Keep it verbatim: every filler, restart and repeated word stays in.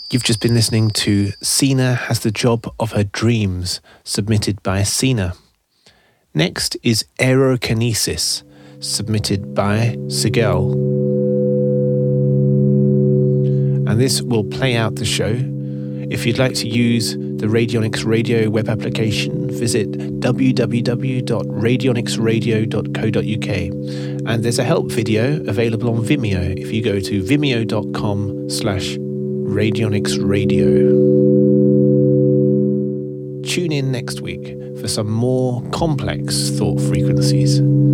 You've just been listening to Sina Has the Job of Her Dreams, submitted by Sina. Next is Aerokinesis, submitted by Sigel. And this will play out the show. If you'd like to use the Radionics Radio web application, visit w w w dot radionics radio dot co dot u k. And there's a help video available on Vimeo if you go to vimeo dot com slash radionics radio. Tune in next week for some more complex thought frequencies.